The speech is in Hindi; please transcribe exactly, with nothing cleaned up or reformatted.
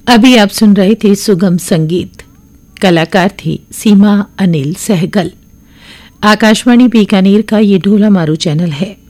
अभी आप सुन रहे थे सुगम संगीत। कलाकार थी सीमा अनिल सहगल। आकाशवाणी बीकानेर का ये ढोला मारू चैनल है।